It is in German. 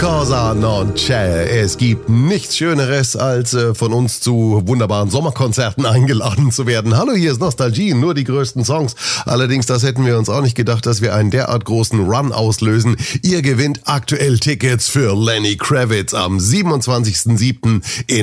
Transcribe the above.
Cosa non c'è. Es gibt nichts Schöneres, als von uns zu wunderbaren Sommerkonzerten eingeladen zu werden. Hallo, hier ist Nostalgie, nur die größten Songs. Allerdings, das hätten wir uns auch nicht gedacht, dass wir einen derart großen Run auslösen. Ihr gewinnt aktuell Tickets für Lenny Kravitz am 27.07. in